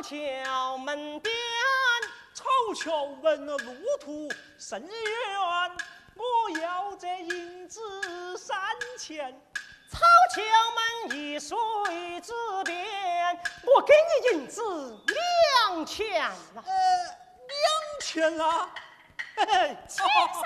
桥门边， 草桥问路途甚远，我要这银子3000。 草桥门一水之边，我给你银子2000了。 2000啊！嘿嘿， 先生，